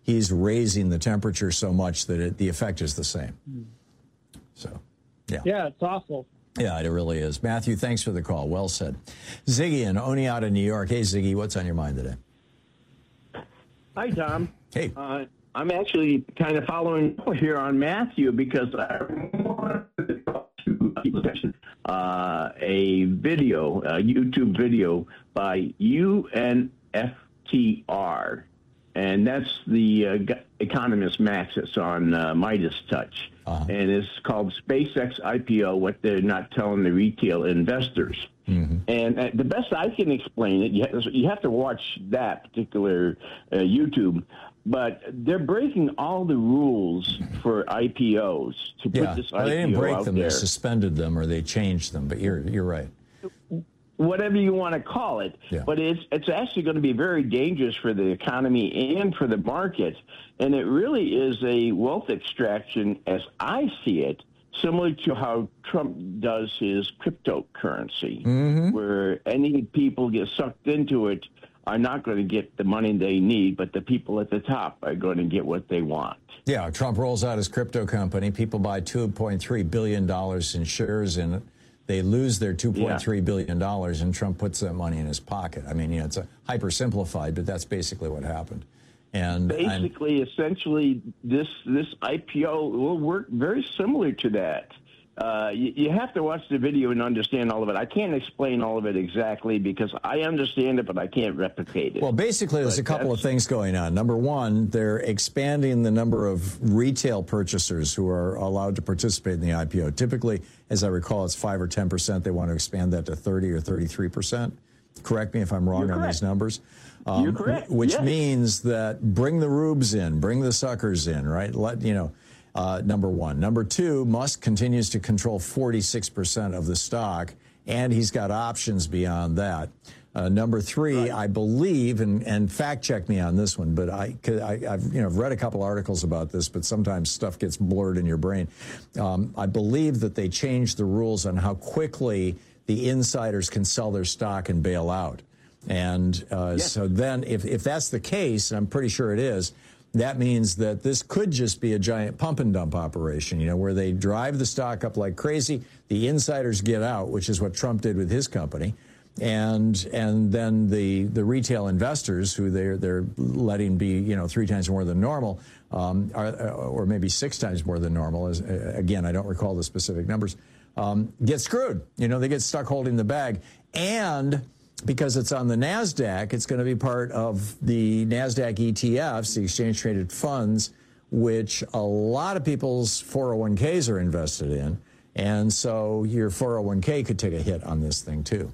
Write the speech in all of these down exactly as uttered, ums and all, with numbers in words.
he's raising the temperature so much that it, the effect is the same. So, yeah. Yeah, it's awful. Yeah, it really is. Matthew, thanks for the call. Well said. Ziggy in Oneonta, New York. Hey, Ziggy, what's on your mind today? Hi, Tom. Hey. Uh, I'm actually kind of following here on Matthew because I wanted to uh, a video, a YouTube video by U N F T R, and that's the uh, economist Max that's on uh, Midas Touch. Uh-huh. And it's called SpaceX I P O, What They're Not Telling the Retail Investors. Mm-hmm. And uh, the best I can explain it, you have, you have to watch that particular uh, YouTube, but they're breaking all the rules for I P Os to put yeah. this well, I P O they didn't break out them, there. They suspended them or they changed them, but you're you're right. Whatever you want to call it, yeah. but it's it's actually going to be very dangerous for the economy and for the market, and it really is a wealth extraction, as I see it, similar to how Trump does his cryptocurrency, mm-hmm. where any people get sucked into it are not going to get the money they need, but the people at the top are going to get what they want. Yeah, Trump rolls out his crypto company. People buy two point three billion dollars in shares in it. They lose their two point three billion dollars, and Trump puts that money in his pocket. I mean, you know, it's a hyper simplified, but that's basically what happened. And basically, and, essentially, this this I P O will work very similar to that. Uh, you, you have to watch the video and understand all of it. I can't explain all of it exactly because I understand it, but I can't replicate it. Well, basically, there's but a couple of things going on. Number one, they're expanding the number of retail purchasers who are allowed to participate in the I P O. Typically, as I recall, it's five or ten percent. They want to expand that to thirty or thirty-three percent. Correct me if I'm wrong You're on correct. these numbers. Um, You're correct. Which yes. means that bring the rubes in, bring the suckers in, right? Let you know. Uh, number one. Number two, Musk continues to control forty-six percent of the stock, and he's got options beyond that. Uh, number three, right. I believe, and, and fact check me on this one, but I, I, I've you know read a couple articles about this, but sometimes stuff gets blurred in your brain. Um, I believe that they changed the rules on how quickly the insiders can sell their stock and bail out. And uh, yes. so then if, if that's the case, and I'm pretty sure it is, that means that this could just be a giant pump and dump operation, you know, where they drive the stock up like crazy, the insiders get out, which is what Trump did with his company, and and then the the retail investors, who they're they're letting be, you know, three times more than normal, um, are, or maybe six times more than normal. As again, I don't recall the specific numbers. Um, get screwed. You know, they get stuck holding the bag, and because it's on the NASDAQ, it's going to be part of the NASDAQ E T Fs, the exchange-traded funds, which a lot of people's four oh one Ks are invested in. And so your four oh one K could take a hit on this thing, too.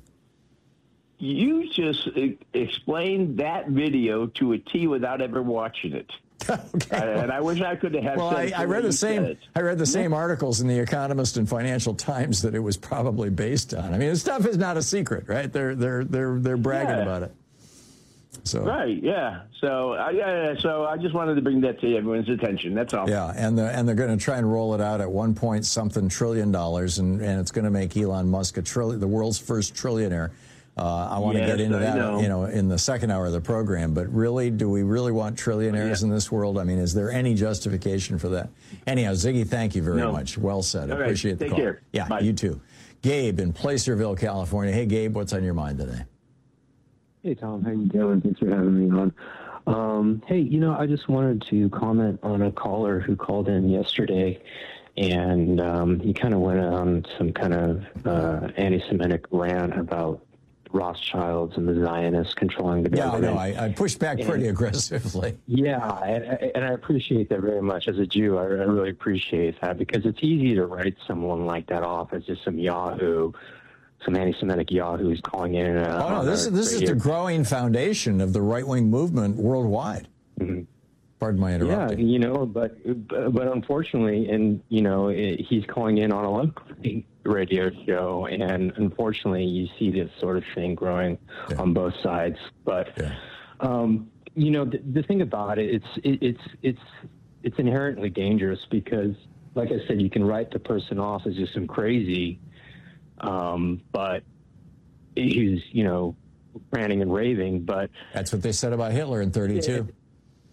You just explained that video to a T without ever watching it. Okay. Uh, and I wish I could have had. Well, I, I read the same. I read the same articles in The Economist and Financial Times that it was probably based on. I mean, this stuff is not a secret, right? They're they're they're they're bragging yeah. about it. So right, yeah. So I yeah, so I just wanted to bring that to everyone's attention. That's all. Yeah, and the, and they're going to try and roll it out at one point something trillion dollars, and and it's going to make Elon Musk a trillion, the world's first trillionaire. Uh, I want yes, to get into I that, know. you know, in the second hour of the program. But really, do we really want trillionaires yeah. in this world? I mean, is there any justification for that? Anyhow, Ziggy, thank you very no. much. Well said. I All appreciate right. the Take call. care. Yeah, Bye. you too. Gabe in Placerville, California. Hey, Gabe, what's on your mind today? Hey, Tom. How you doing? Thanks for having me on. Um, hey, you know, I just wanted to comment on a caller who called in yesterday, and um, he kind of went on some kind of uh, anti-Semitic rant about Rothschilds and the Zionists controlling the government. Yeah, I know. I, I pushed back pretty and, aggressively. Yeah, and, and I appreciate that very much. As a Jew, I, I really appreciate that, because it's easy to write someone like that off as just some Yahoo, some anti-Semitic Yahoo who's calling in. Uh, oh, no, this, is, this is the growing foundation of the right-wing movement worldwide. Mm-hmm. Pardon my interrupting. Yeah, you know, but but unfortunately, and, you know, it, he's calling in on a local radio show, and unfortunately, you see this sort of thing growing yeah. on both sides. But, yeah. um, you know, the, the thing about it, it's it, it's it's it's inherently dangerous because, like I said, you can write the person off as just some crazy, um, but he's, you know, ranting and raving. But that's what they said about Hitler in thirty-two. It,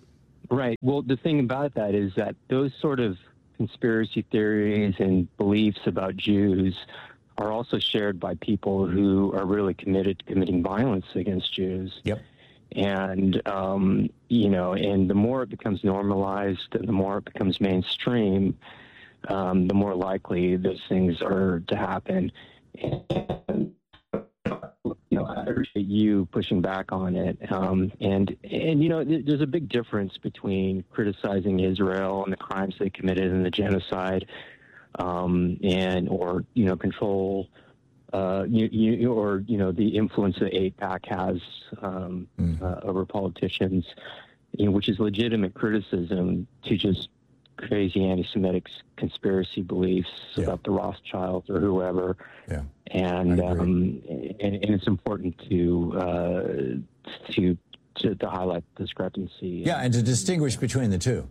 Right. Well, the thing about that is that those sort of conspiracy theories and beliefs about Jews are also shared by people who are really committed to committing violence against Jews. Yep. And, um, you know, and the more it becomes normalized and the more it becomes mainstream, um, the more likely those things are to happen. And, you know, I appreciate you pushing back on it. Um, and, and, you know, there's a big difference between criticizing Israel and the crimes they committed and the genocide, um, and, or, you know, control, uh, you, you, or, you know, the influence that AIPAC has, um, mm. uh, over politicians, you know, which is legitimate criticism, to just crazy anti-Semitic conspiracy beliefs yeah. about the Rothschilds or whoever. Yeah. And, um, and, and it's important to, uh, to, to, to highlight the discrepancy. Yeah. And, and to distinguish between the two.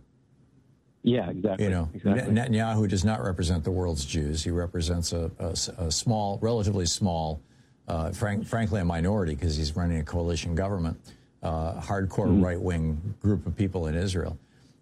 Yeah, exactly. You know, exactly. Netanyahu does not represent the world's Jews. He represents a, a, a small, relatively small, uh, frank, frankly, a minority, because he's running a coalition government, uh, hardcore mm. right-wing group of people in Israel.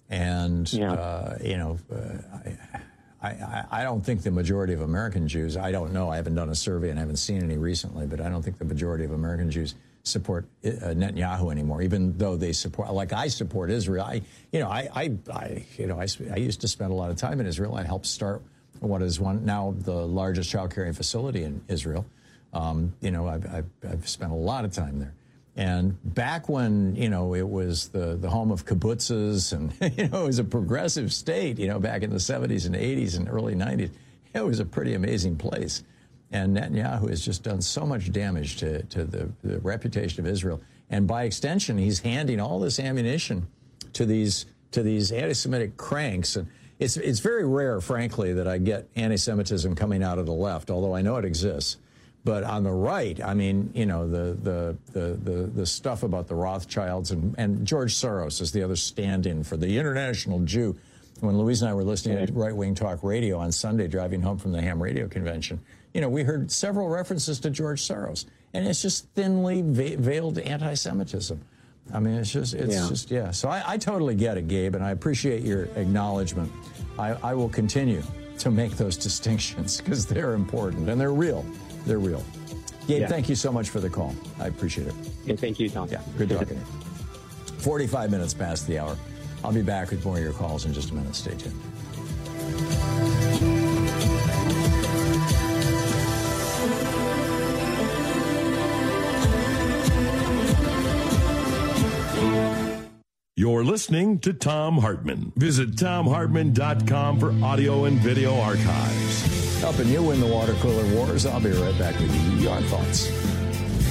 And, yeah. uh, you know, uh, I, I, I don't think the majority of American Jews, I don't know, I haven't done a survey and I haven't seen any recently, but I don't think the majority of American Jews support uh, Netanyahu anymore, even though they support, like I support Israel. I, you know, I, I, I you know, I, I used to spend a lot of time in Israel. I helped start what is one now the largest child caring facility in Israel. Um, you know, I've, I've, I've spent a lot of time there. And back when, you know, it was the, the home of kibbutzes and, you know, it was a progressive state, you know, back in the seventies and eighties and early nineties, it was a pretty amazing place. And Netanyahu has just done so much damage to, to the, the reputation of Israel. And by extension, he's handing all this ammunition to these to these anti-Semitic cranks. And it's, it's very rare, frankly, that I get anti-Semitism coming out of the left, although I know it exists. But on the right, I mean, you know, the the the the, the stuff about the Rothschilds and, and George Soros is the other stand-in for the international Jew. When Louise and I were listening to right-wing talk radio on Sunday, driving home from the Ham Radio Convention, you know, we heard several references to George Soros, and it's just thinly ve- veiled anti-Semitism. I mean, it's just, it's yeah. just, yeah. So I, I totally get it, Gabe, and I appreciate your acknowledgement. I, I will continue to make those distinctions because they're important and they're real. They're real. Gabe, yeah. thank you so much for the call. I appreciate it. Yeah, thank you, Tom. Yeah, good talking. forty-five minutes past the hour. I'll be back with more of your calls in just a minute. Stay tuned. You're listening to Thom Hartmann. Visit Thom Hartmann dot com for audio and video archives. Helping you win the water cooler wars. I'll be right back with you. Your thoughts.